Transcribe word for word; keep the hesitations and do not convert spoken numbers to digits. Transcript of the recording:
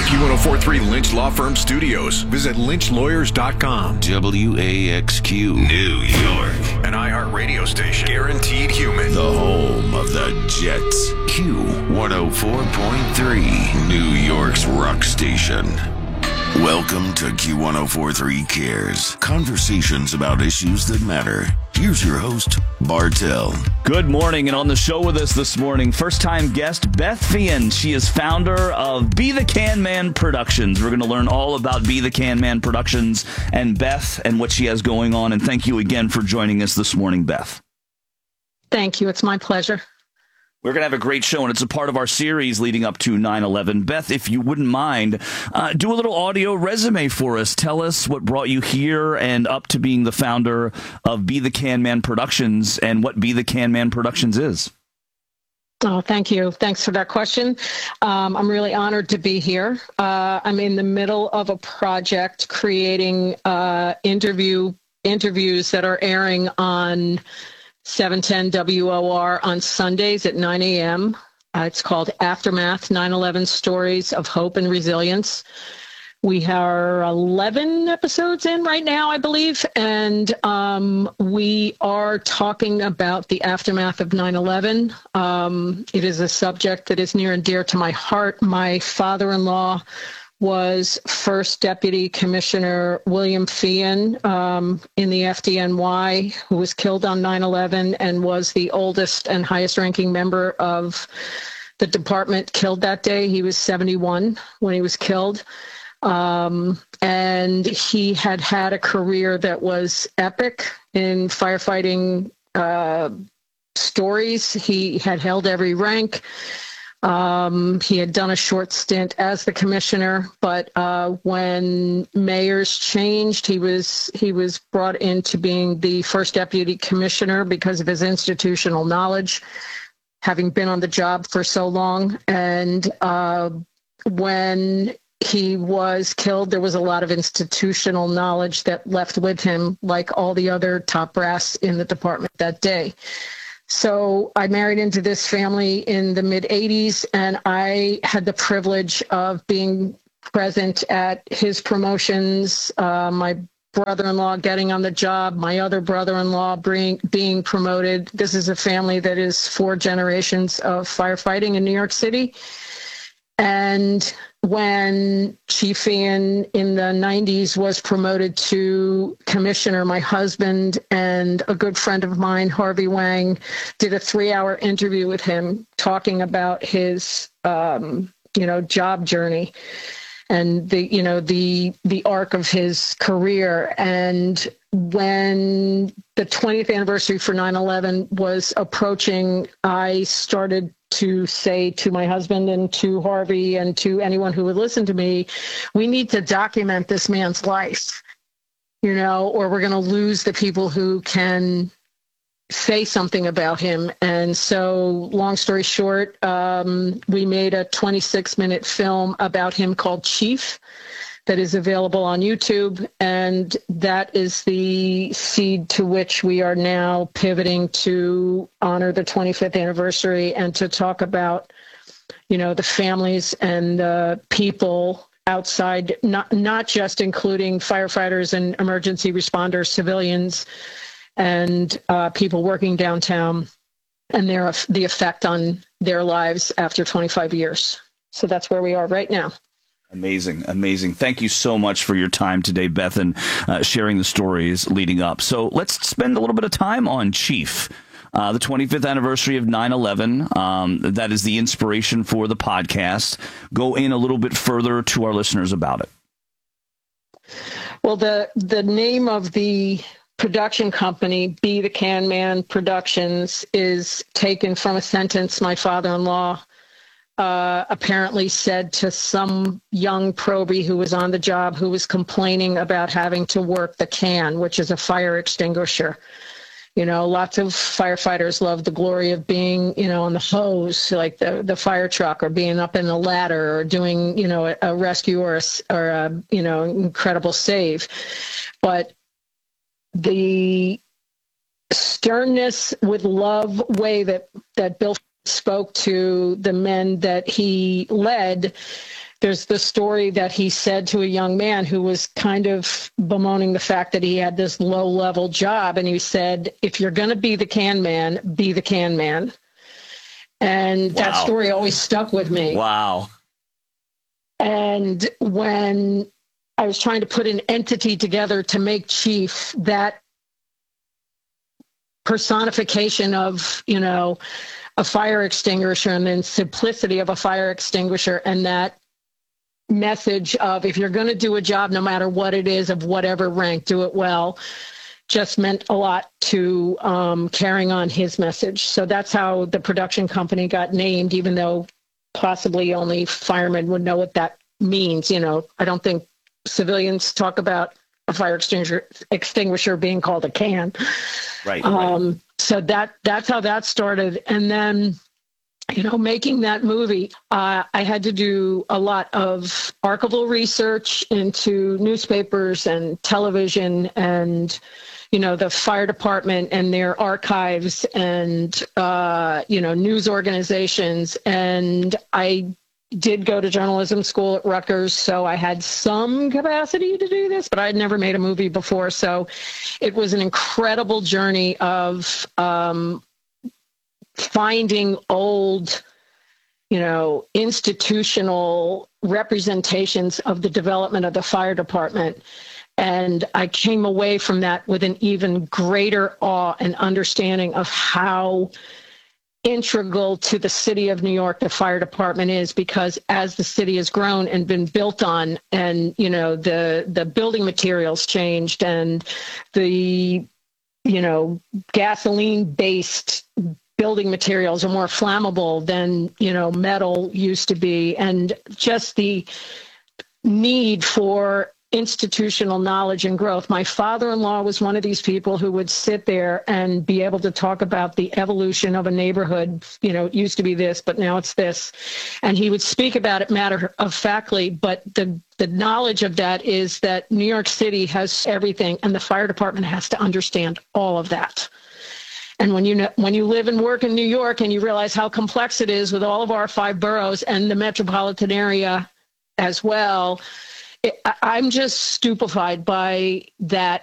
Q one oh four point three Lynch Law Firm Studios. Visit lynch lawyers dot com. W A X Q, New York. An iHeartRadio station. Guaranteed human. The home of the Jets. Q one oh four point three, New York's rock station. Welcome to Q one oh four point three Cares. Conversations about issues that matter. Here's your host, Bartell. Good morning, and on the show with us this morning, first-time guest Beth Feehan. She is founder of Be the Can Man Productions. We're going to learn all about Be the Can Man Productions and Beth and what she has going on. And thank you again for joining us this morning, Beth. Thank you. It's my pleasure. We're going to have a great show, and it's a part of our series leading up to nine eleven. Beth, if you wouldn't mind, uh, do a little audio resume for us. Tell us what brought you here and up to being the founder of Be the Can Man Productions and what Be the Can Man Productions is. Oh, thank you. Thanks for that question. Um, I'm really honored to be here. Uh, I'm in the middle of a project creating uh, interview interviews that are airing on seven ten W O R on Sundays at nine a.m. Uh, it's called Aftermath, nine eleven Stories of Hope and Resilience. We are eleven episodes in right now, I believe, and um, we are talking about the aftermath of nine eleven. Um, it is a subject that is near and dear to my heart. My father-in-law was First Deputy Commissioner William Feehan um, in the F D N Y, who was killed on nine eleven and was the oldest and highest-ranking member of the department killed that day. He was seventy-one when he was killed. Um, and he had had a career that was epic in firefighting uh, stories. He had held every rank. Um, he had done a short stint as the commissioner, but uh, when mayors changed, he was he was brought into being the first deputy commissioner because of his institutional knowledge, having been on the job for so long. And uh, when he was killed, there was a lot of institutional knowledge that left with him, like all the other top brass in the department that day. So I married into this family in the mid eighties, and I had the privilege of being present at his promotions, uh, my brother-in-law getting on the job, my other brother-in-law being, being promoted. This is a family that is four generations of firefighting in New York City. And when Chief Feehan in the nineties was promoted to commissioner, my husband and a good friend of mine, Harvey Wang, did a three-hour interview with him talking about his, um, you know, job journey and the, you know, the the arc of his career. And when the twentieth anniversary for nine eleven was approaching, I started to say to my husband and to Harvey and to anyone who would listen to me, we need to document this man's life, you know, or we're going to lose the people who can say something about him. And so, long story short, um, we made a twenty-six minute film about him called Chief that is available on YouTube. And that is the seed to which we are now pivoting to honor the twenty-fifth anniversary and to talk about, you know, the families and the people outside, not, not just including firefighters and emergency responders, civilians, and uh, people working downtown, and their the effect on their lives after twenty-five years. So that's where we are right now. Amazing, amazing. Thank you so much for your time today, Beth, and uh, sharing the stories leading up. So let's spend a little bit of time on Chief, uh, the twenty-fifth anniversary of nine eleven. Um, that is the inspiration for the podcast. Go in a little bit further to our listeners about it. Well, the the name of the production company, Be the Can Man Productions, is taken from a sentence my father-in-law Uh, apparently said to some young probie who was on the job who was complaining about having to work the can, which is a fire extinguisher. You know, lots of firefighters love the glory of being, you know, on the hose, like the, the fire truck, or being up in the ladder, or doing, you know, a, a rescue or a, or a, you know, incredible save. But the sternness with love way that, that Bill spoke to the men that he led, there's the story that he said to a young man who was kind of bemoaning the fact that he had this low level job. And he said, if you're going to be the can man, be the can man. And wow. that story always stuck with me. Wow. And when I was trying to put an entity together to make Chief that personification of, you know, a fire extinguisher and then simplicity of a fire extinguisher, and that message of, if you're going to do a job, no matter what it is, of whatever rank, do it well, just meant a lot to um, carrying on his message. So that's how the production company got named, even though possibly only firemen would know what that means. You know, I don't think civilians talk about a fire extinguisher extinguisher being called a can. Right. Um, right. So that that's how that started. And then, you know, making that movie, uh, I had to do a lot of archival research into newspapers and television and, you know, the fire department and their archives and, uh, you know, news organizations. And I did go to journalism school at Rutgers, so I had some capacity to do this, but I'd never made a movie before. So it was an incredible journey of um, finding old, you know, institutional representations of the development of the fire department. And I came away from that with an even greater awe and understanding of how integral to the city of New York the fire department is, because as the city has grown and been built on, and you know, the the building materials changed, and the, you know, gasoline based building materials are more flammable than, you know, metal used to be, and just the need for institutional knowledge and growth. My father-in-law was one of these people who would sit there and be able to talk about the evolution of a neighborhood. You know, it used to be this, but now it's this. And he would speak about it matter of factly, but the, the knowledge of that is that New York City has everything, and the fire department has to understand all of that. And when you know, when you live and work in New York and you realize how complex it is with all of our five boroughs and the metropolitan area as well, I'm just stupefied by that